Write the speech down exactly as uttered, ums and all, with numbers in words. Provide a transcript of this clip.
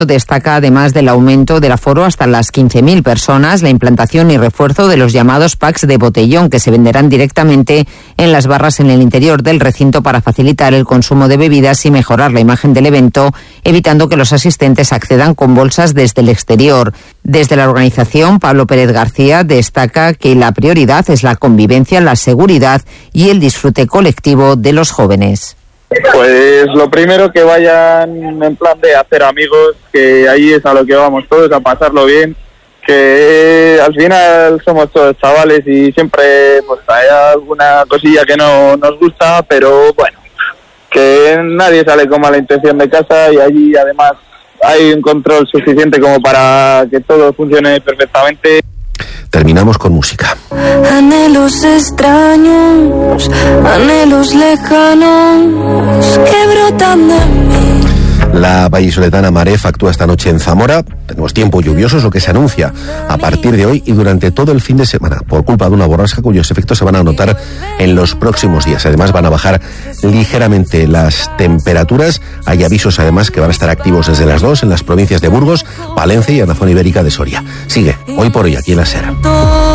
Destaca además del aumento del aforo hasta las quince mil personas, la implantación y refuerzo de los llamados packs de botellón que se venderán directamente en las barras en el interior del recinto para facilitar el consumo de bebidas y mejorar la imagen del evento, evitando que los asistentes accedan con bolsas desde el exterior. Desde la organización, Pablo Pérez García destaca que la prioridad es la convivencia, la seguridad y el disfrute colectivo de los jóvenes. Pues lo primero, que vayan en plan de hacer amigos, que ahí es a lo que vamos todos, a pasarlo bien, que al final somos todos chavales y siempre pues hay alguna cosilla que no nos gusta, pero bueno, que nadie sale con mala intención de casa y allí además hay un control suficiente como para que todo funcione perfectamente. Terminamos con música. Anhelos extraños, anhelos lejanos que brotan de mí. La vallisoletana Maref actúa esta noche en Zamora. Tenemos tiempo lluvioso, es lo que se anuncia a partir de hoy y durante todo el fin de semana, por culpa de una borrasca cuyos efectos se van a notar en los próximos días. Además, van a bajar ligeramente las temperaturas. Hay avisos, además, que van a estar activos desde las dos en las provincias de Burgos, Palencia y en la zona ibérica de Soria. Sigue, hoy por hoy, aquí en la SER.